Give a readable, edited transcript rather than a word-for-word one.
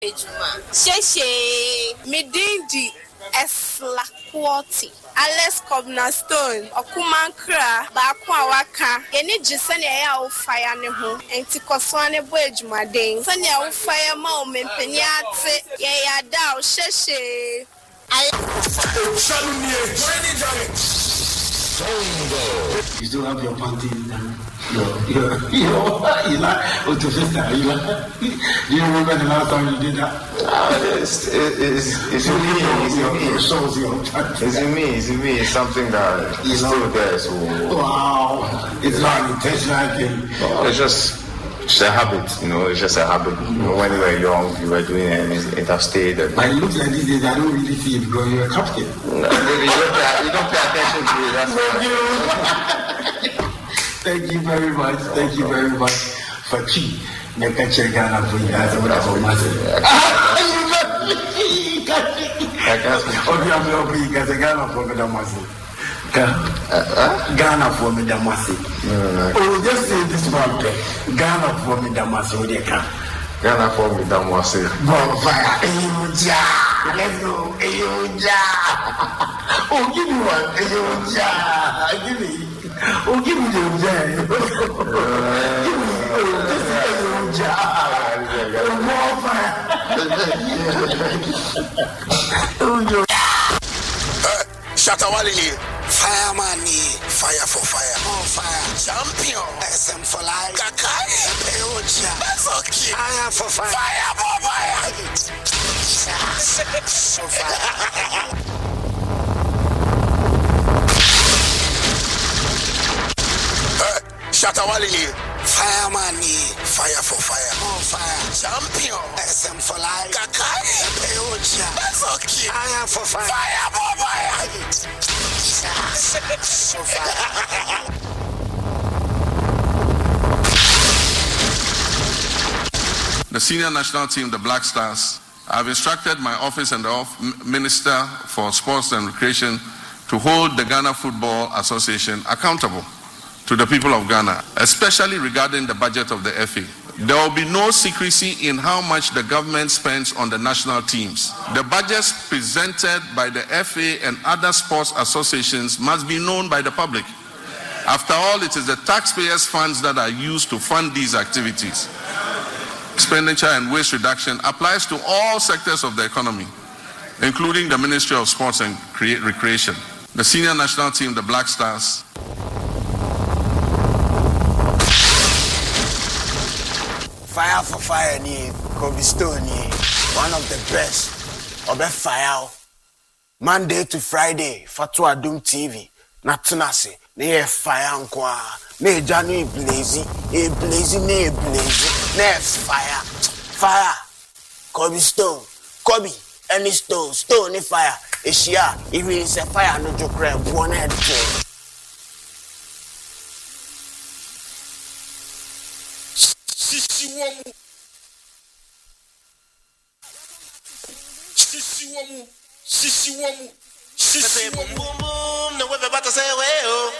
Ejuma. Sheshe. Midindi. Esla Quality. Alex Cobna Stone. Okumankra. Bakwa waka. Yeni jisani ya ufaya neho. Enti koswane bo ejuma den. Sani ya ufaya ma umempenyate. Ya dao. Sheshe. You still have your panties and with your sister. You remember the last time you did that? It's me. It's something that is still there. So wow, it's not an intentional thing. It's just a habit, It's just a habit. When you were young, you were doing it interstate. But it looks like these days I don't really see it because you're a captain. No, you don't pay attention to it. That's Thank you very much. Thank you very much for chi. Make a check Ghana for you guys. What else for myself? Ghana for me, Damasi. Oh, just say this one. Ghana for me, Damasi. Ghana for me, Damasi. Bonfire. Let's go. Oh, give me one. Give me. Oh, give me the Shatawali, fireman, fire for fire, on fire, champion, SM for life, Kakai, Peocha, that's okay, fire for fire, fire for fire, so fire. Shatawali, fireman, fire for fire, on fire, champion, SM for life, Kakai, Peocha, that's okay, fire for fire, fire for fire, so fire. The senior national team, the Black Stars, I've instructed my office and the Minister for Sports and Recreation to hold the Ghana Football Association accountable to the people of Ghana, especially regarding the budget of the FA. There will be no secrecy in how much the government spends on the national teams. The budgets presented by the FA and other sports associations must be known by the public. After all, it is the taxpayers' funds that are used to fund these activities. Expenditure and waste reduction applies to all sectors of the economy, including the Ministry of Sports and Recreation. The senior national team, the Black Stars, Fire for fire, Kobe Stone, one of the best. Obe fire. Monday to Friday, Fatwa Doom TV. Natunase, ne fire nkwa. Ne Janu blazy, ne fire. Fire. Kobe Stone. Kobe, any stone, ne fire. Eshia, even is a fire, no joke, one head. Sisi womu. Boom boom boom, no wewe bata say we oh.